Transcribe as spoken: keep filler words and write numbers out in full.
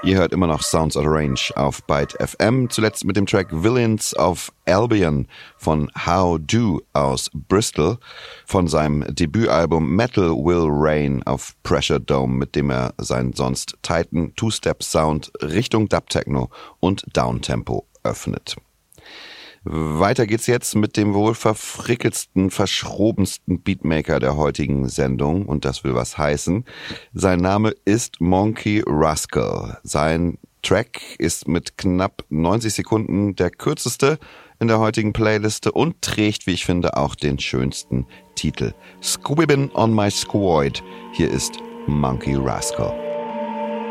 Ihr hört immer noch Sounds Out of Range auf Byte F M, zuletzt mit dem Track Villains of Albion von How Do aus Bristol, von seinem Debütalbum Metal Will Rain auf Pressure Dome, mit dem er seinen sonst tighten Two-Step-Sound Richtung Dub-Techno und Downtempo öffnet. Weiter geht's jetzt mit dem wohl verfrickelsten, verschrobensten Beatmaker der heutigen Sendung, und das will was heißen. Sein Name ist Monkey Rascal. Sein Track ist mit knapp neunzig Sekunden der kürzeste in der heutigen Playliste und trägt, wie ich finde, auch den schönsten Titel. Squibbin' on my squad. Hier ist Monkey Rascal.